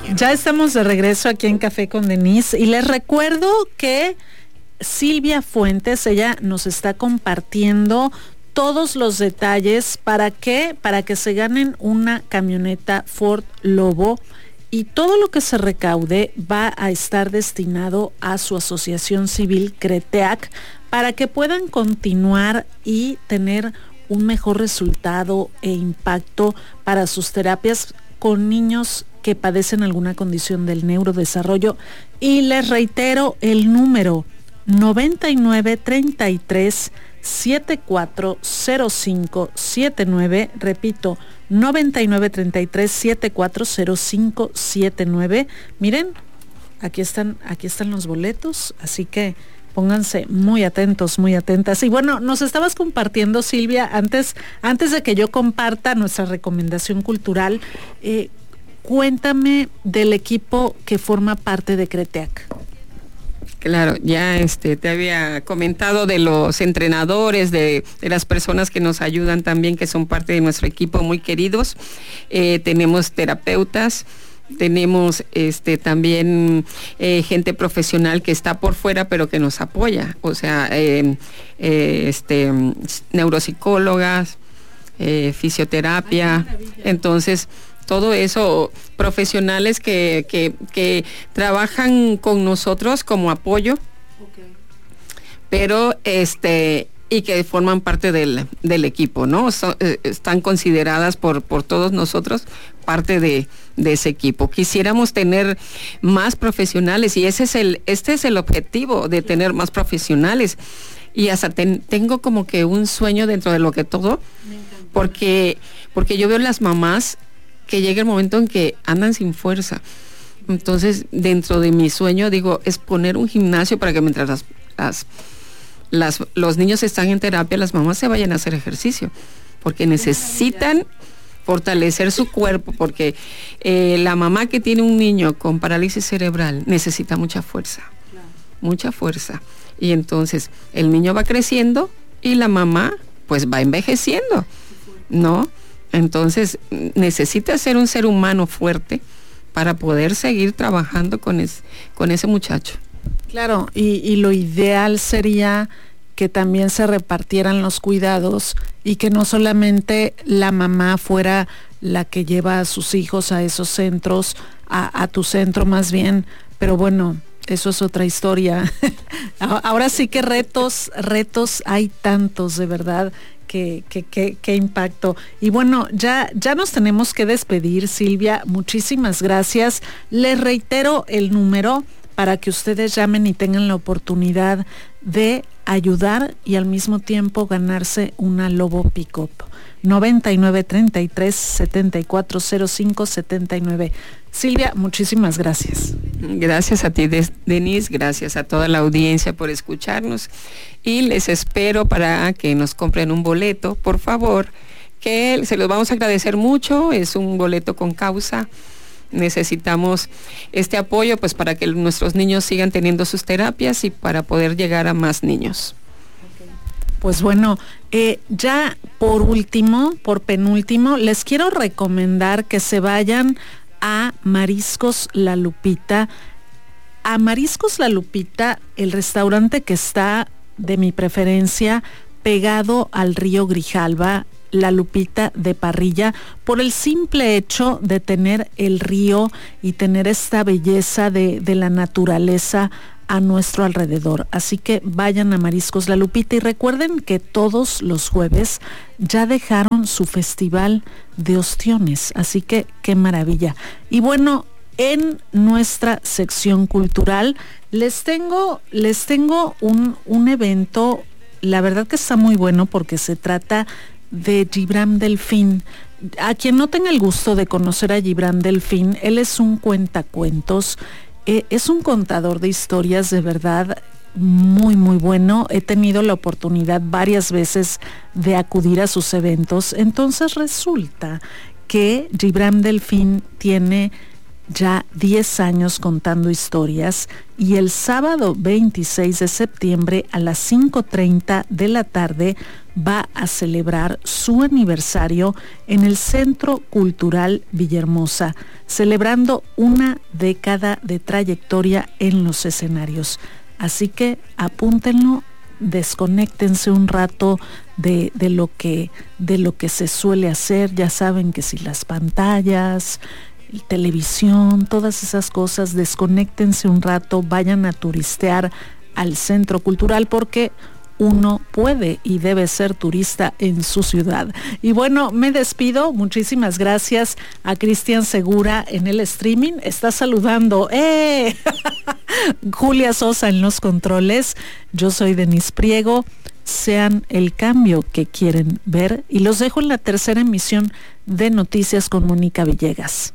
Ya estamos de regreso aquí en Café con Denise y les recuerdo que Silvia Fuentes, ella nos está compartiendo todos los detalles para que se ganen una camioneta Ford Lobo, y todo lo que se recaude va a estar destinado a su asociación civil CRETEAC para que puedan continuar y tener un mejor resultado e impacto para sus terapias con niños que padecen alguna condición del neurodesarrollo. Y les reitero el número 9933-740579, repito, 9933-740579. Miren, aquí están los boletos, así que pónganse muy atentos, muy atentas. Y bueno, nos estabas compartiendo, Silvia, antes de que yo comparta nuestra recomendación cultural, cuéntame del equipo que forma parte de CRETEAC. Claro, ya te había comentado de los entrenadores, de las personas que nos ayudan también, que son parte de nuestro equipo, muy queridos. Tenemos terapeutas, tenemos también gente profesional que está por fuera pero que nos apoya, o sea, neuropsicólogas, fisioterapia. Entonces todo eso, profesionales que trabajan con nosotros como apoyo, pero y que forman parte del equipo, ¿no? Están consideradas por todos nosotros parte de ese equipo. Quisiéramos tener más profesionales, y este es el objetivo, de tener más profesionales. Y hasta tengo como que un sueño dentro de lo que todo, porque yo veo las mamás que llega el momento en que andan sin fuerza. Entonces, dentro de mi sueño, digo, es poner un gimnasio para que mientras los niños están en terapia, las mamás se vayan a hacer ejercicio, porque necesitan fortalecer su cuerpo, porque la mamá que tiene un niño con parálisis cerebral necesita mucha fuerza, mucha fuerza. Y entonces, el niño va creciendo y la mamá, pues, va envejeciendo, ¿no? Entonces, necesita ser un ser humano fuerte para poder seguir trabajando con ese muchacho. Claro, y lo ideal sería que también se repartieran los cuidados y que no solamente la mamá fuera la que lleva a sus hijos a esos centros, a tu centro más bien, pero bueno, eso es otra historia. Ahora sí que retos hay tantos, de verdad. Qué impacto. Y bueno, ya nos tenemos que despedir, Silvia. Muchísimas gracias. Les reitero el número para que ustedes llamen y tengan la oportunidad de ayudar y al mismo tiempo ganarse una Lobo Pickup. 9933-740579. Silvia, muchísimas gracias. Gracias a ti, Denise, gracias a toda la audiencia por escucharnos, y les espero para que nos compren un boleto, por favor, que se los vamos a agradecer mucho. Es un boleto con causa. Necesitamos este apoyo, pues, para que nuestros niños sigan teniendo sus terapias y para poder llegar a más niños. Pues bueno, ya por penúltimo, les quiero recomendar que se vayan a Mariscos La Lupita. A Mariscos La Lupita, el restaurante que está de mi preferencia pegado al río Grijalva, La Lupita de Parrilla, por el simple hecho de tener el río y tener esta belleza de la naturaleza a nuestro alrededor. Así que vayan a Mariscos La Lupita y recuerden que todos los jueves ya dejaron su festival de ostiones, así que qué maravilla. Y bueno, en nuestra sección cultural les tengo un evento, la verdad que está muy bueno, porque se trata de Gibran Delfín. A quien no tenga el gusto de conocer a Gibran Delfín, él es un cuentacuentos. Es un contador de historias, de verdad, muy, muy bueno. He tenido la oportunidad varias veces de acudir a sus eventos. Entonces resulta que Gibran Delfín tiene ya 10 años contando historias, y el sábado 26 de septiembre a las 5:30 de la tarde va a celebrar su aniversario en el Centro Cultural Villahermosa, celebrando una década de trayectoria en los escenarios. Así que apúntenlo, desconéctense un rato de lo que se suele hacer. Ya saben que si las pantallas, televisión, todas esas cosas, desconéctense un rato, vayan a turistear al Centro Cultural, porque uno puede y debe ser turista en su ciudad. Y bueno, me despido. Muchísimas gracias a Cristian Segura en el streaming. Está saludando. Julia Sosa en los controles. Yo soy Denise Priego. Sean el cambio que quieren ver, y los dejo en la tercera emisión de Noticias con Mónica Villegas.